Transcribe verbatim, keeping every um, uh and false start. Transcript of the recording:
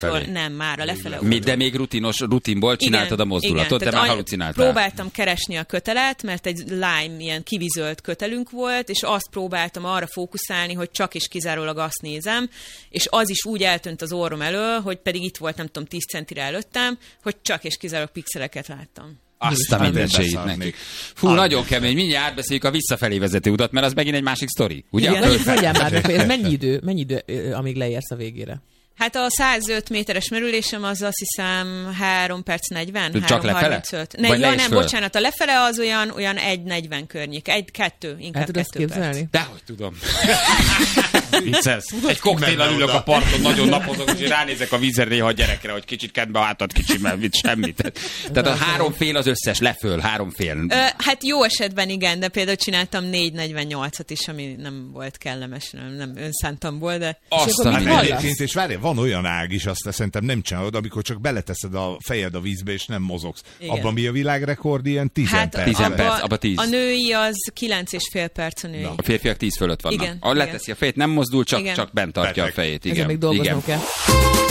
nem, már a lefele Mi, de még rutinos, rutinból csináltad igen, a mozdulatot, igen, de már halucináltál. Próbáltam keresni a kötelet, mert egy lime, ilyen kivizölt kötelünk volt, és azt próbáltam arra fókuszálni, hogy csak és kizárólag azt nézem, és az is úgy eltűnt az orrom elől, hogy pedig itt volt, nem tudom, tíz centire előttem, hogy csak és kizárólag pixeleket láttam. Azt a mindenségét neki. Fú, Arra nagyon kemény. Mindjárt átbeszéljük a visszafelé vezető utat, mert az megint egy másik sztori. Ugye? Mondjál már, ez mennyi idő, mennyi idő, amíg leérsz a végére? Hát a százöt méteres merülésem az azt hiszem három perc negyven, csak három lefele? harmincöt. Ne, ja, nem, föl? Bocsánat, a lefele az olyan, olyan egy negyven környék. Egy, kettő, inkább hát kettő perc. Dehogy tudom. Vicces. Egy koktéllal ülök a parton, nagyon napozok, és ránézek a vízre néha a gyerekre, hogy kicsit kedbe hátad, kicsit, mert mit semmit. Tehát a három fél az összes, leföl, három fél. Ö, hát jó esetben igen, de például csináltam négy negyvennyolcat is, ami nem volt kellemes, nem, nem önszántamból, de... Azt hát egyébként, és várj, van olyan ág is, azt szerintem nem csinálod, amikor csak beleteszed a fejed a vízbe, és nem mozogsz. Igen. Abban mi a világrekord? Ilyen tíz hát perc. tíz perc, abba tíz. A női az kilenc és fél perc a női. A férfiak tíz fölött vannak. Igen. Ahol leteszi a fejét, nem mozdul, csak, igen. csak bent tartja Perfect. a fejét. Igen. Ezen még dolgoznunk igen. kell.